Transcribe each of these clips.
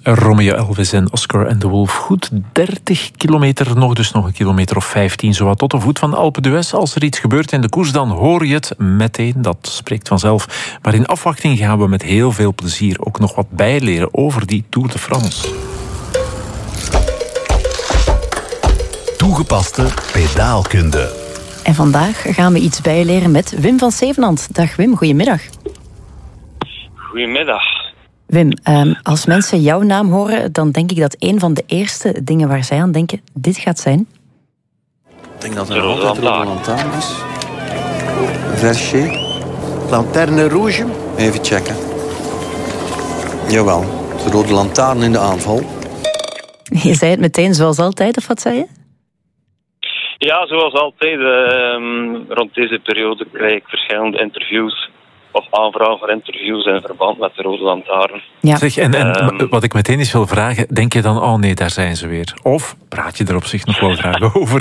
Romeo Elvis en Oscar en de Wolf. Goed 30 kilometer nog, dus nog een kilometer of 15, zowat tot de voet van Alpe d'Huez. Als er iets gebeurt in de koers, dan hoor je het meteen. Dat spreekt vanzelf. Maar in afwachting gaan we met heel veel plezier ook nog wat bijleren over die Tour de France. Toegepaste pedaalkunde. En vandaag gaan we iets bijleren met Wim van Zevenand. Dag Wim, goedemiddag. Goedemiddag. Wim, als mensen jouw naam horen, dan denk ik dat een van de eerste dingen waar zij aan denken, dit gaat zijn. Ik denk dat er altijd een rode lantaarn is. Verché. Lanterne rouge. Even checken. Jawel, de rode lantaarn in de aanval. Je zei het meteen zoals altijd, of wat zei je? Ja, zoals altijd. Rond deze periode krijg ik verschillende interviews of aanvragen voor interviews in verband met de rode lantaarn. Ja. Zeg, en wat ik meteen eens wil vragen, denk je dan, oh nee, daar zijn ze weer? Of praat je er op zich nog wel graag over?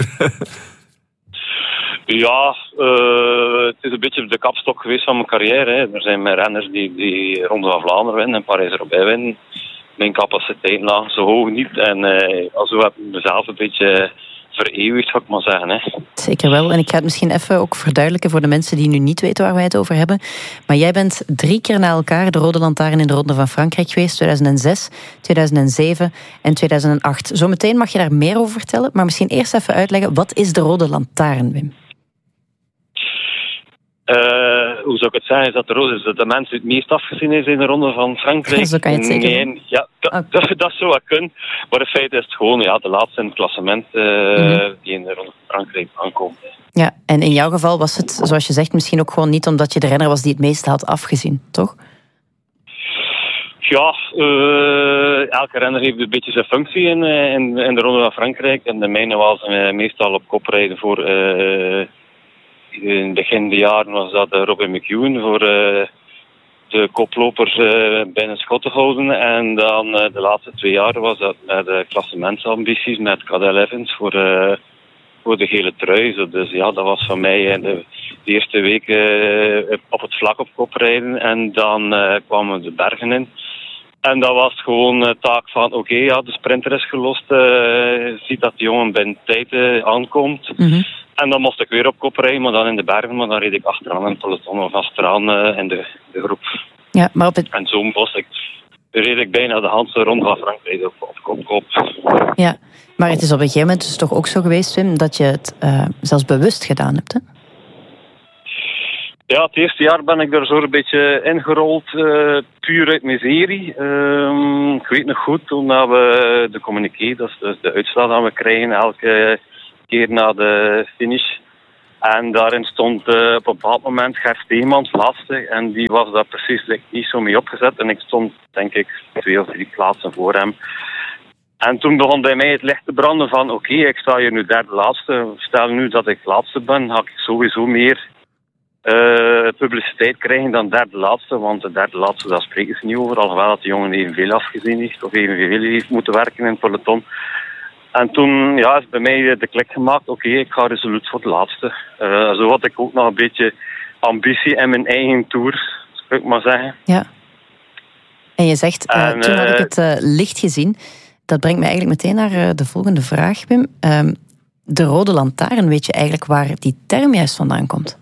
Ja, het is een beetje de kapstok geweest van mijn carrière. Hè. Er zijn meer renners die Ronde van Vlaanderen winnen en Parijs-Roubaix winnen. Mijn capaciteit lag zo hoog niet. En zo heb ik mezelf een beetje vereeuwigd, ga ik maar zeggen. Hè. Zeker wel. En ik ga het misschien even ook verduidelijken voor de mensen die nu niet weten waar wij het over hebben. Maar jij bent 3 keer na elkaar de rode lantaarn in de Ronde van Frankrijk geweest. 2006, 2007 en 2008. Zometeen mag je daar meer over vertellen. Maar misschien eerst even uitleggen, wat is de rode lantaarn, Wim? Hoe zou ik het zeggen? Is dat de mens die het meest afgezien is in de Ronde van Frankrijk? Zo kan je het zeker doen. Nee, ja, dat zou wel kunnen. Maar in feite is het gewoon de laatste in het klassement die in de Ronde van Frankrijk aankomt. Ja, en in jouw geval was het, zoals je zegt, misschien ook gewoon niet omdat je de renner was die het meeste had afgezien, toch? Ja, elke renner heeft een beetje zijn functie in de Ronde van Frankrijk. En de mijne was meestal op kop rijden voor... in begin de jaren was dat Robin McEwen voor de koplopers bijna schot te houden. En dan de laatste 2 jaar was dat met klassementsambities met Cadel Evans voor de gele trui. Dus ja, dat was van mij de eerste week op het vlak op kop rijden. En dan kwamen de bergen in. En dat was gewoon taak van, de sprinter is gelost. Ziet dat de jongen binnen tijd aankomt. Mm-hmm. En dan moest ik weer op kop rijden, maar dan in de bergen. Maar dan reed ik achteraan in het peloton of achteraan in de groep. Ja, maar En zo reed ik bijna de Hanse Ronde van Frankrijk op kop. Ja, maar het is op een gegeven moment dus toch ook zo geweest, Wim, dat je het zelfs bewust gedaan hebt, hè? Ja, het eerste jaar ben ik er zo een beetje ingerold, puur uit miserie. Ik weet nog goed, toen we de communiqué, dat is dus de uitslag dat we krijgen elke keer na de finish. En daarin stond op een bepaald moment Gert Steemans laatste. En die was daar precies niet zo mee opgezet. En ik stond, denk ik, 2 of 3 plaatsen voor hem. En toen begon bij mij het licht te branden van... ik sta hier nu derde laatste. Stel nu dat ik laatste ben, ga ik sowieso meer publiciteit krijgen dan derde laatste. Want de derde laatste, daar spreken ze niet over. Alhoewel dat de jongen evenveel afgezien heeft of evenveel heeft moeten werken in het peloton. En toen is bij mij de klik gemaakt. Ik ga resoluut voor het laatste. Zo had ik ook nog een beetje ambitie in mijn eigen tour, zou ik maar zeggen. Ja. En je zegt, toen had ik het licht gezien. Dat brengt mij eigenlijk meteen naar de volgende vraag, Wim. De rode lantaarn, weet je eigenlijk waar die term juist vandaan komt?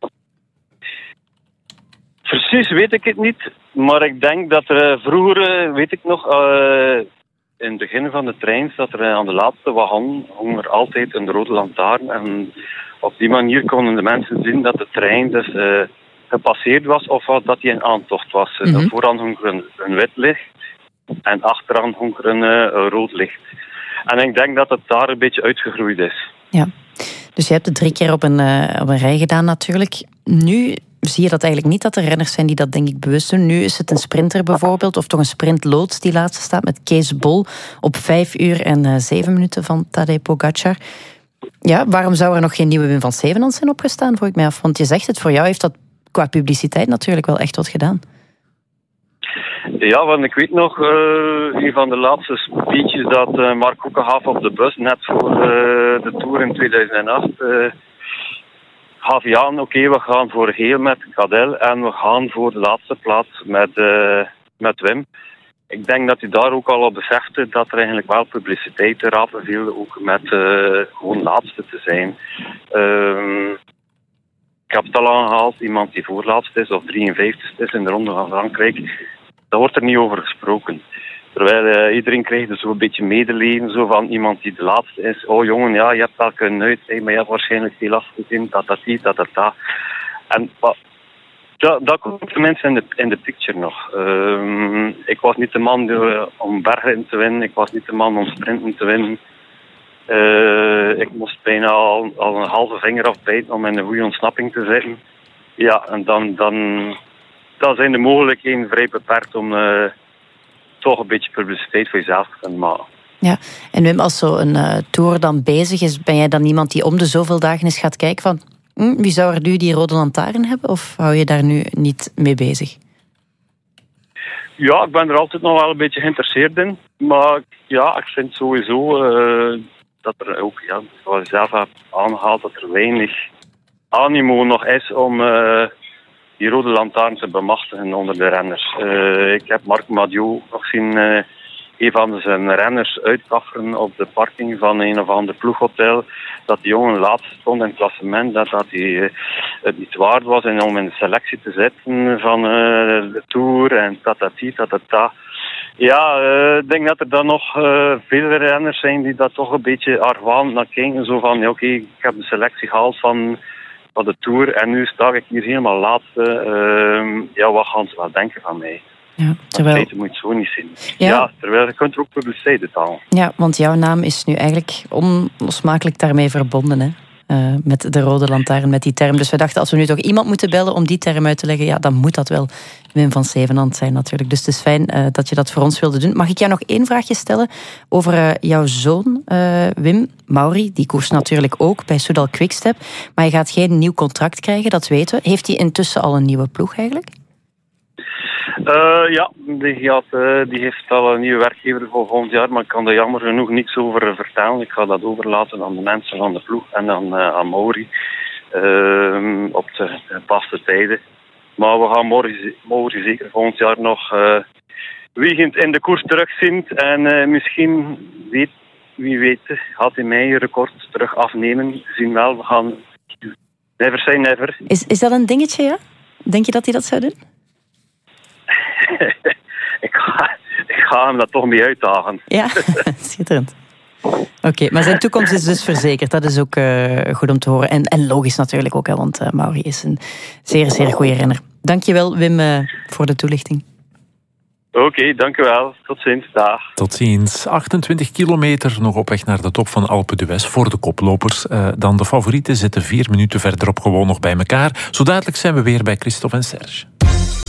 Precies weet ik het niet. Maar ik denk dat er vroeger, weet ik nog... in het begin van de trein zat er aan de laatste wagon hong er altijd een rode lantaarn. En op die manier konden de mensen zien dat de trein dus gepasseerd was of dat die in aantocht was. Mm-hmm. Vooraan hong er een wit licht en achteraan hong er een rood licht. En ik denk dat het daar een beetje uitgegroeid is. Ja, dus je hebt het 3 keer op een rij gedaan natuurlijk. Nu zie je dat eigenlijk niet dat er renners zijn die dat denk ik bewust doen. Nu is het een sprinter bijvoorbeeld, of toch een sprintloods die laatste staat met Kees Bol op 5 uur en 7 minuten van Tadej Pogacar. Ja, waarom zou er nog geen nieuwe Wim van Zevenand zijn opgestaan, vroeg ik mij af. Want je zegt het, voor jou heeft dat qua publiciteit natuurlijk wel echt wat gedaan. Ja, want ik weet nog, een van de laatste speeches dat Mark Koeken gaf op de bus, net voor de Tour in 2008... gaf hij aan, we gaan voor geel met Cadel en we gaan voor de laatste plaats met Wim. ik denk dat hij daar ook al op besefte dat er eigenlijk wel publiciteit te rapen viel, ook met gewoon laatste te zijn. Ik heb het al aangehaald, iemand die voorlaatste is of 53ste is in de Ronde van Frankrijk, daar wordt er niet over gesproken. Terwijl iedereen krijgt er zo'n beetje medeleven zo van iemand die de laatste is. Oh jongen, ja, je hebt wel kunnen uit zijn, maar je hebt waarschijnlijk veel last gezien, dat. En dat komt de mensen in de picture nog. Ik was niet de man om bergen te winnen, ik was niet de man om sprinten te winnen. Ik moest bijna al een halve vinger afbijten om in een goede ontsnapping te zitten. Ja, en dan zijn de mogelijkheden vrij beperkt om toch een beetje publiciteit voor jezelf te kunnen maken. Ja, en Wim, als zo'n tour dan bezig is, ben jij dan iemand die om de zoveel dagen eens gaat kijken van wie zou er nu die rode lantaarn hebben? Of hou je daar nu niet mee bezig? Ja, ik ben er altijd nog wel een beetje geïnteresseerd in. Maar ja, ik vind sowieso dat er ook, ja, zoals je zelf hebt aangehaald, dat er weinig animo nog is om die rode lantaarn te bemachtigen onder de renners. Ik heb Marc Madiot nog zien een van zijn renners uitkafferen op de parking van een of ander ploeghotel. Dat die jongen laatst stond in het klassement, dat hij het niet waard was en om in de selectie te zitten van de Tour en tatata. Ja, ik denk dat er dan nog veel renners zijn die dat toch een beetje argwanend naar kijken. Zo van, ja, oké, ik heb de selectie gehaald van de Tour en nu sta ik hier helemaal laatste. Ja, wat gaan ze wel denken van mij? Ja, terwijl... Dat moet je zo niet zien. Ja, terwijl je kunt er ook publiciteit uithalen. Ja, want jouw naam is nu eigenlijk onlosmakelijk daarmee verbonden, hè? Met de rode lantaarn, met die term. Dus we dachten, als we nu toch iemand moeten bellen om die term uit te leggen, ja, dan moet dat wel Wim van Zevenand zijn natuurlijk. Dus het is fijn dat je dat voor ons wilde doen. Mag ik jou nog één vraagje stellen over jouw zoon, Wim? Mauri, die koerst natuurlijk ook bij Soudal Quickstep, maar je gaat geen nieuw contract krijgen, dat weten we. Heeft hij intussen al een nieuwe ploeg eigenlijk? Ja, die heeft al een nieuwe werkgever voor volgend jaar, maar ik kan daar jammer genoeg niks over vertellen. Ik ga dat overlaten aan de mensen van de ploeg en aan Mauri op de paste tijden. Maar we gaan Mauri zeker volgend jaar nog wiegend in de koers terugzien en misschien, wie weet, gaat hij mij een record terug afnemen. Zien wel, we gaan never say never. Is dat een dingetje, ja? Denk je dat hij dat zou doen? Ik ga hem dat toch mee uitdagen. Ja, schitterend. Oké, maar zijn toekomst is dus verzekerd. Dat is ook goed om te horen. En logisch natuurlijk ook, hè, want Mauri is een zeer, zeer goede renner. Dankjewel, Wim, voor de toelichting. Oké, dankjewel. Tot ziens. Dag. Tot ziens. 28 kilometer nog op weg naar de top van Alpe d'Huez voor de koplopers. Dan de favorieten zitten 4 minuten verderop gewoon nog bij elkaar. Zo dadelijk zijn we weer bij Christophe en Serge.